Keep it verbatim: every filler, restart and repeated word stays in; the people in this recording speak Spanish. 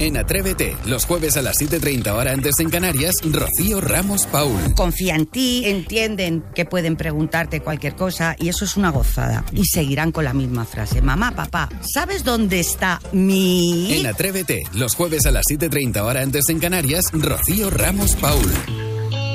En Atrévete, los jueves a las siete treinta hora antes en Canarias, Rocío Ramos Paul. Confía en ti, entienden que pueden preguntarte cualquier cosa y eso es una gozada. Y seguirán con la misma frase. Mamá, papá, ¿sabes dónde está mi...? En Atrévete, los jueves a las siete treinta hora antes en Canarias, Rocío Ramos Paul.